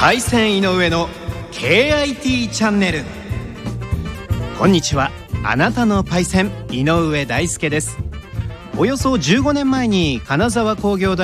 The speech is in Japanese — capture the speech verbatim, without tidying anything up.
パイセン井上の ケーアイティー チャンネル。こんにちは、あなたのパイセン井上大輔です。およそじゅうごねんまえに金沢工業大